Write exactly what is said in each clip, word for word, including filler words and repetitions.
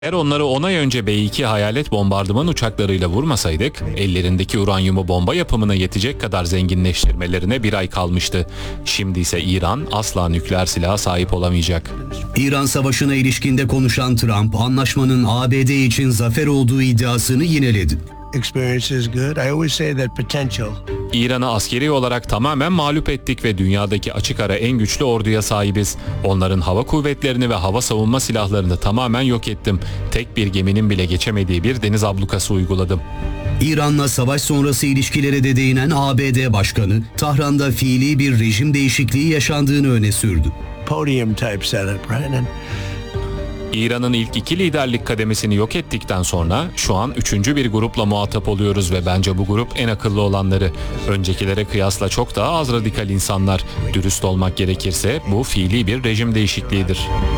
Eğer onları on ay önce B iki hayalet bombardıman uçaklarıyla vurmasaydık, ellerindeki uranyumu bomba yapımına yetecek kadar zenginleştirmelerine bir ay kalmıştı. Şimdi ise İran asla nükleer silaha sahip olamayacak. İran Savaşı'na ilişkinde konuşan Trump, anlaşmanın A B D için zafer olduğu iddiasını yineledi. Experience is good. I always say that potential. İran'ı askeri olarak tamamen mağlup ettik ve dünyadaki açık ara en güçlü orduya sahibiz. Onların hava kuvvetlerini ve hava savunma silahlarını tamamen yok ettim. Tek bir geminin bile geçemediği bir deniz ablukası uyguladım. İran'la savaş sonrası ilişkilere de değinen A B D Başkanı, Tahran'da fiili bir rejim değişikliği yaşandığını öne sürdü. Podium type setup, right? And İran'ın ilk iki liderlik kademesini yok ettikten sonra şu an üçüncü bir grupla muhatap oluyoruz ve bence bu grup en akıllı olanları. Öncekilere kıyasla çok daha az radikal insanlar. Dürüst olmak gerekirse bu fiili bir rejim değişikliğidir.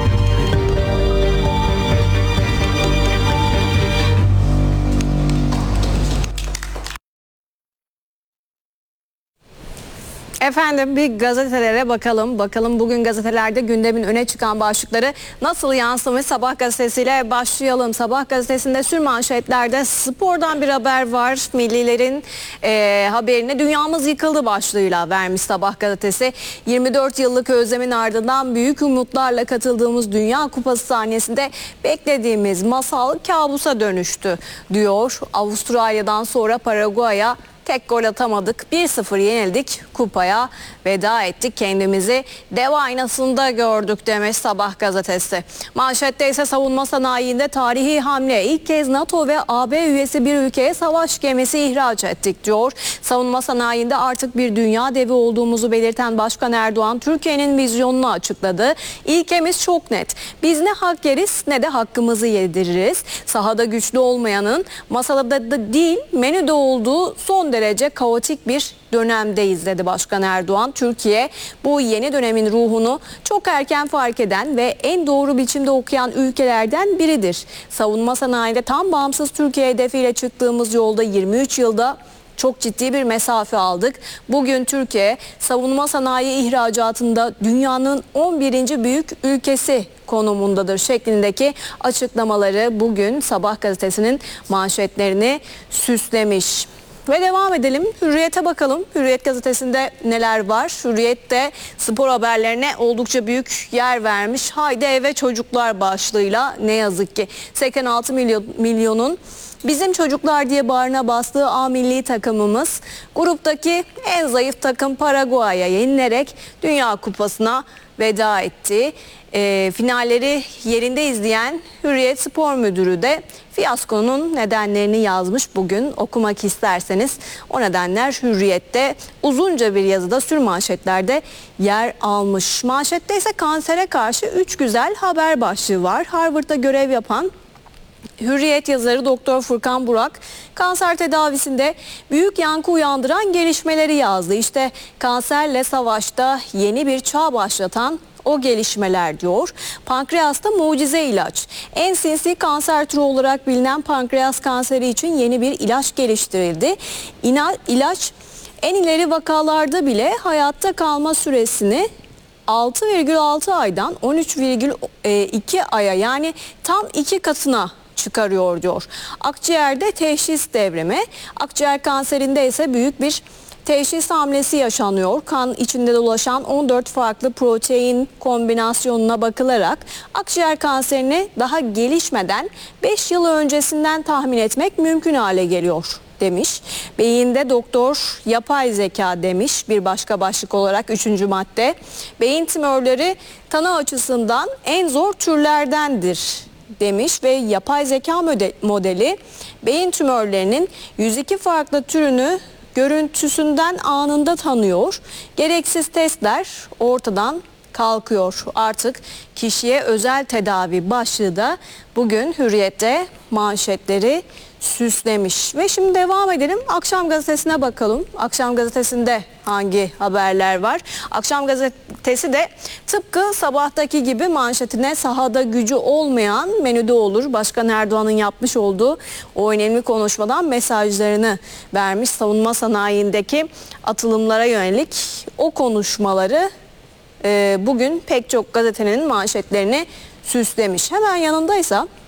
Efendim bir gazetelere bakalım. Bakalım bugün gazetelerde gündemin öne çıkan başlıkları nasıl yansımış? Sabah gazetesiyle başlayalım. Sabah gazetesinde sürmanşetlerde spordan bir haber var. Millilerin e, haberini dünyamız yıkıldı başlığıyla vermiş Sabah gazetesi. yirmi dört yıllık özlemin ardından büyük umutlarla katıldığımız Dünya Kupası sahnesinde beklediğimiz masal kabusa dönüştü diyor. Avustralya'dan sonra Paraguay'a tek gol atamadık. bir sıfır yenildik. Kupaya veda ettik. Kendimizi dev aynasında gördük demiş Sabah gazetesi. Manşette ise savunma sanayinde tarihi hamle. İlk kez NATO ve A B üyesi bir ülkeye savaş gemisi ihraç ettik diyor. Savunma sanayinde artık bir dünya devi olduğumuzu belirten Başkan Erdoğan Türkiye'nin vizyonunu açıkladı. İlkemiz çok net. Biz ne hak yeriz ne de hakkımızı yediririz. Sahada güçlü olmayanın masada da değil menüde olduğu son derece kaotik bir dönemdeyiz dedi Başkan Erdoğan. Türkiye bu yeni dönemin ruhunu çok erken fark eden ve en doğru biçimde okuyan ülkelerden biridir. Savunma sanayinde tam bağımsız Türkiye hedefiyle çıktığımız yolda yirmi üç yılda çok ciddi bir mesafe aldık. Bugün Türkiye savunma sanayi ihracatında dünyanın on birinci büyük ülkesi konumundadır şeklindeki açıklamaları bugün Sabah gazetesinin manşetlerini süslemiş. Ve devam edelim. Hürriyet'e bakalım. Hürriyet gazetesinde neler var? Hürriyet'te spor haberlerine oldukça büyük yer vermiş. Haydi eve çocuklar başlığıyla ne yazık ki seksen altı milyon, milyonun bizim çocuklar diye bağrına bastığı A milli takımımız gruptaki en zayıf takım Paraguay'a yenilerek Dünya Kupası'na veda etti. E, finalleri yerinde izleyen Hürriyet Spor Müdürü de fiyaskonun nedenlerini yazmış bugün. Okumak isterseniz o nedenler Hürriyet'te uzunca bir yazıda sürmanşetlerde yer almış. Manşette ise kansere karşı üç güzel haber başlığı var. Harvard'da görev yapan Hürriyet yazarı Doktor Furkan Burak kanser tedavisinde büyük yankı uyandıran gelişmeleri yazdı. İşte kanserle savaşta yeni bir çağ başlatan o gelişmeler diyor. Pankreasta mucize ilaç. En sinsi kanser türü olarak bilinen pankreas kanseri için yeni bir ilaç geliştirildi. İna, ilaç en ileri vakalarda bile hayatta kalma süresini altı virgül altı aydan on üç virgül iki aya yani tam iki katına çıkarıyor diyor. Akciğerde teşhis devrimi, akciğer kanserinde ise büyük bir teşhis hamlesi yaşanıyor. Kan içinde dolaşan on dört farklı protein kombinasyonuna bakılarak akciğer kanserini daha gelişmeden beş yıl öncesinden tahmin etmek mümkün hale geliyor demiş. Beyinde doktor yapay zeka demiş bir başka başlık olarak üçüncü madde. Beyin tümörleri tanı açısından en zor türlerdendir demiş ve yapay zeka modeli beyin tümörlerinin yüz iki farklı türünü görüntüsünden anında tanıyor. Gereksiz testler ortadan kalkıyor. Artık kişiye özel tedavi başlığı da bugün Hürriyet'te manşetleri süslemiş. Ve şimdi devam edelim. Akşam gazetesine bakalım. Akşam gazetesinde hangi haberler var? Akşam gazetesi de tıpkı sabahtaki gibi manşetine sahada gücü olmayan menüde olur. Başkan Erdoğan'ın yapmış olduğu o önemli konuşmadan mesajlarını vermiş. Savunma sanayindeki atılımlara yönelik o konuşmaları e, bugün pek çok gazetenin manşetlerini süslemiş. Hemen yanındaysa